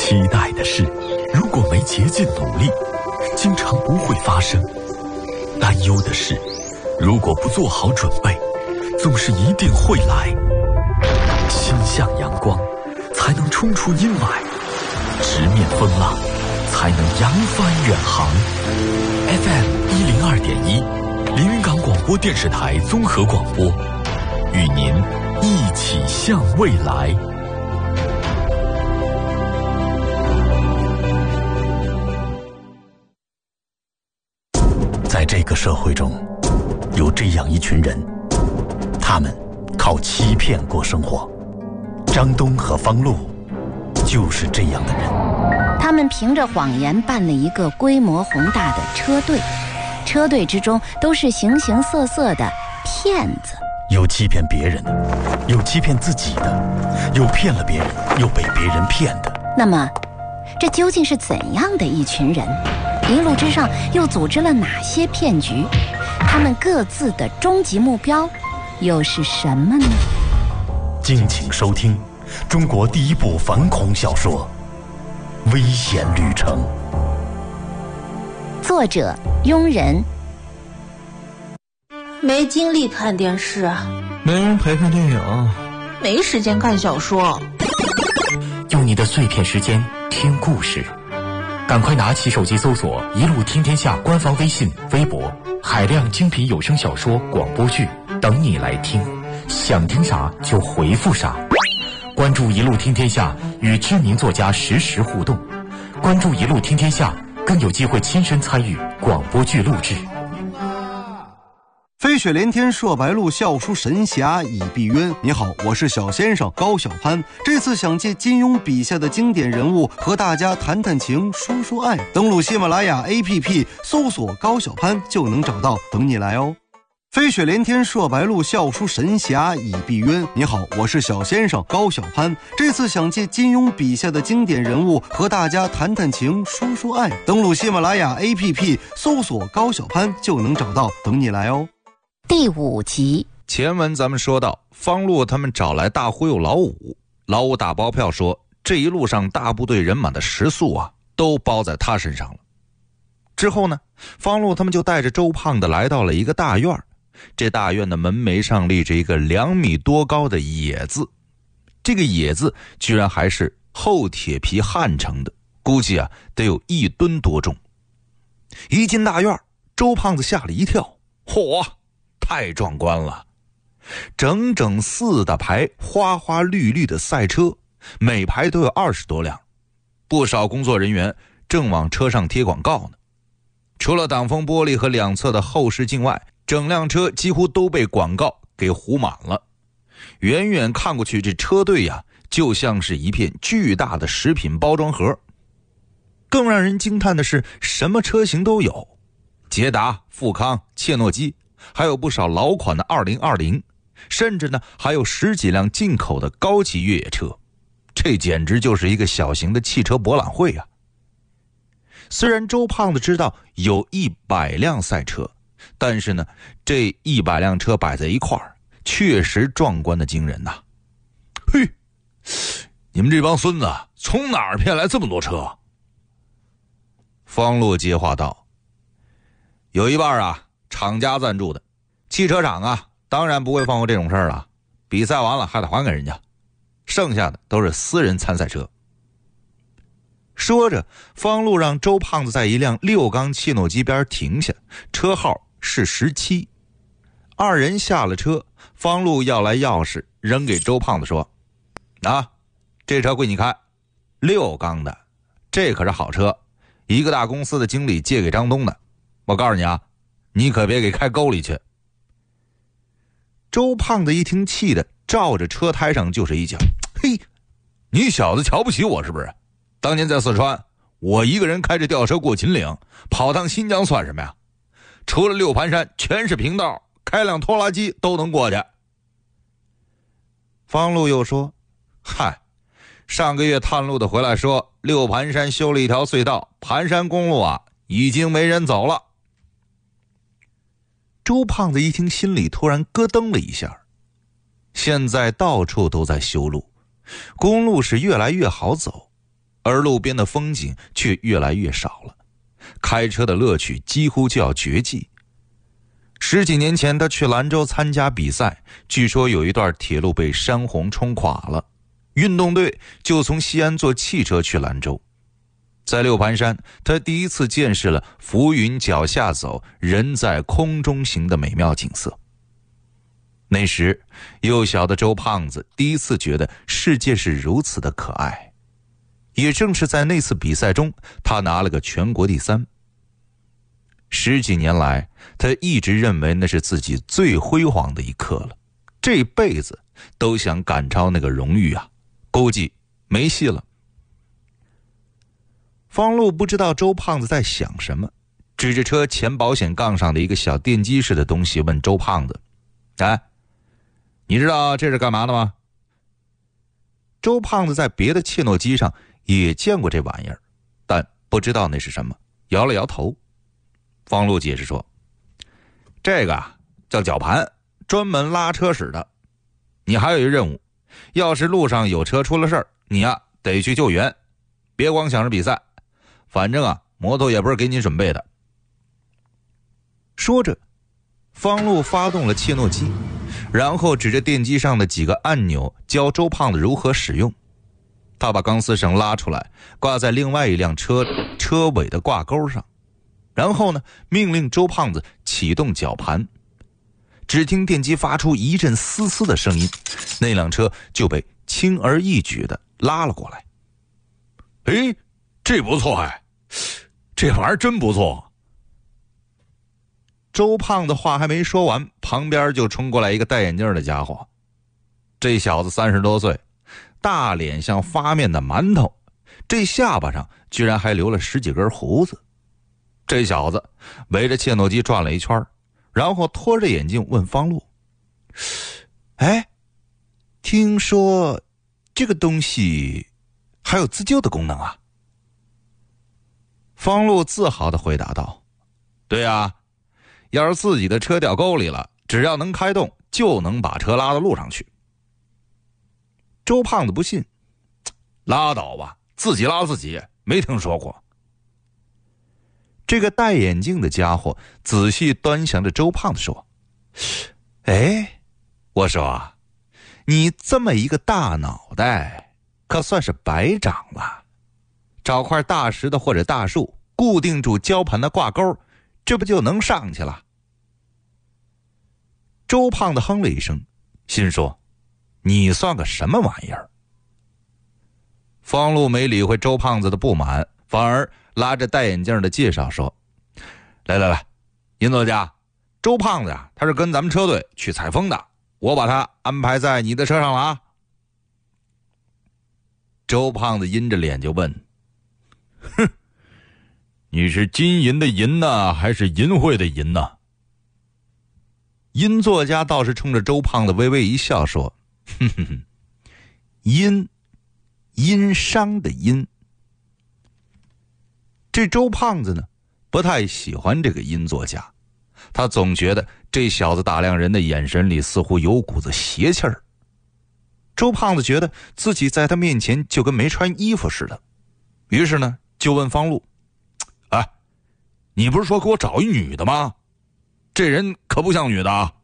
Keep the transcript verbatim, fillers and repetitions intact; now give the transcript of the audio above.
期待的事，如果没竭尽努力，经常不会发生；担忧的事，如果不做好准备，总是一定会来。心向阳光，才能冲出阴霾；直面风浪，才能扬帆远航。F M 一零二点一，连云港广播电视台综合广播，与您一起向未来。在这个社会中，有这样一群人，他们靠欺骗过生活。张东和方路就是这样的人。 他们凭着谎言办了一个规模宏大的车队，车队之中都是形形色色的骗子， 有欺骗别人的，有欺骗自己的，有骗了别人又被别人骗的。 那么这究竟是怎样的一群人？一路之上又组织了哪些骗局？他们各自的终极目标又是什么呢？ 敬请收听中国第一部反恐小说《危险旅程》， 作者庸人。 没精力看电视， 没人陪看电影， 没时间看小说， 用你的碎片时间听故事。赶快拿起手机搜索一路听天下官方微信微博，海量精品有声小说广播剧等你来听，想听啥就回复啥。关注一路听天下，与知名作家实时互动。关注一路听天下，更有机会亲身参与广播剧录制。 飞雪连天射白鹿，笑书神侠倚碧鸳。你好，我是小先生高晓攀。这次想借金庸笔下的经典人物和大家谈谈情说说爱。登录喜马拉雅 A P P 搜索高晓攀就能找到，等你来哦。飞雪连天射白鹿，笑书神侠倚碧鸳。你好，我是小先生高晓攀。这次想借金庸笔下的经典人物和大家谈谈情说说爱。登录喜马拉雅 A P P 搜索高晓攀就能找到，等你来哦。 第五集， 前文咱们说到，方洛他们找来大忽悠老五，老五打包票说这一路上大部队人马的食宿啊都包在他身上了。之后呢，方洛他们就带着周胖的来到了一个大院，这大院的门楣上立着一个两米多高的野字，这个野字居然还是厚铁皮焊成的，估计啊得有一吨多重。一进大院，周胖子吓了一跳，嚯，太壮观了！整整四大排花花绿绿的赛车，每排都有二十多辆，不少工作人员正往车上贴广告呢。除了挡风玻璃和两侧的后视镜外，整辆车几乎都被广告给糊满了。远远看过去，这车队呀、啊，就像是一片巨大的食品包装盒。更让人惊叹的是，什么车型都有，捷达、富康、切诺基，还有不少老款的二零二零，甚至呢还有十几辆进口的高级越野车。这简直就是一个小型的汽车博览会啊！虽然周胖子知道有一百辆赛车，但是呢，这一百辆车摆在一块儿，确实壮观的惊人呐、啊！嘿，你们这帮孙子从哪儿骗来这么多车？方洛接话道：“有一半啊，厂家赞助的，汽车厂啊，当然不会放过这种事儿了。比赛完了还得还给人家，剩下的都是私人参赛车。”说着，方路让周胖子在一辆六缸切诺基边停下，车号是十七。二人下了车，方路要来钥匙，扔给周胖子说：“啊，这车归你开，六缸的，这可是好车，一个大公司的经理借给张东的。我告诉你啊，你可别给开沟里去。”周胖子一听气的，照着车胎上就是一脚：“嘿，你小子瞧不起我是不是？当年在四川，我一个人开着吊车过秦岭，跑趟新疆算什么呀？除了六盘山全是平道，开辆拖拉机都能过去。”方路又说：“嗨，上个月探路的回来说，六盘山修了一条隧道，盘山公路啊已经没人走了。”周胖子一听，心里突然咯噔了一下。现在到处都在修路，公路是越来越好走， 而路边的风景却越来越少了，开车的乐趣几乎就要绝迹。十几年前他去兰州参加比赛，据说有一段铁路被山洪冲垮了，运动队就从西安坐汽车去兰州。在六盘山，他第一次见识了浮云脚下走，人在空中行的美妙景色。那时幼小的周胖子第一次觉得世界是如此的可爱，也正是在那次比赛中，他拿了个全国第三。十几年来，他一直认为那是自己最辉煌的一刻了，这辈子都想赶超那个荣誉啊，估计没戏了。方路不知道周胖子在想什么，指着车前保险杠上的一个小电机似的东西问周胖子：哎，你知道这是干嘛的吗？周胖子在别的切诺基上也见过这玩意儿，但不知道那是什么，摇了摇头。方路解释说：这个啊叫绞盘，专门拉车使的。你还有一个任务，要是路上有车出了事儿，你啊得去救援，别光想着比赛。反正啊，摩托也不是给你准备的。说着，方路发动了切诺基，然后指着电机上的几个按钮，教周胖子如何使用。他把钢丝绳拉出来，挂在另外一辆车车尾的挂钩上，然后呢，命令周胖子启动绞盘。只听电机发出一阵嘶嘶的声音，那辆车就被轻而易举地拉了过来。诶，这不错哎，这玩意儿真不错。周胖子话还没说完，旁边就冲过来一个戴眼镜的家伙。这小子三十多岁，大脸像发面的馒头，这下巴上居然还留了十几根胡子。这小子围着切诺基转了一圈，然后脱着眼镜问方路：哎，听说这个东西还有自救的功能啊？方路自豪地回答道：对啊，要是自己的车掉沟里了，只要能开动，就能把车拉到路上去。周胖子不信：拉倒吧，自己拉自己，没听说过。这个戴眼镜的家伙仔细端详着周胖子说：哎，我说你这么一个大脑袋可算是白长了，找块大石头或者大树固定住绞盘的挂钩，这不就能上去了？周胖子哼了一声，心说：你算个什么玩意儿？方路没理会周胖子的不满，反而拉着戴眼镜的介绍说：来来来，殷作家，周胖子呀，他是跟咱们车队去采风的，我把他安排在你的车上了啊。周胖子阴着脸就问：哼，你是金银的银呢，还是淫秽的淫呢？殷作家倒是冲着周胖子微微一笑说：哼哼哼，殷，殷商的殷。这周胖子呢，不太喜欢这个殷作家，他总觉得这小子打量人的眼神里似乎有股子邪气儿。周胖子觉得自己在他面前就跟没穿衣服似的，于是呢就问方路：哎，你不是说给我找一女的吗？这人可不像女的啊。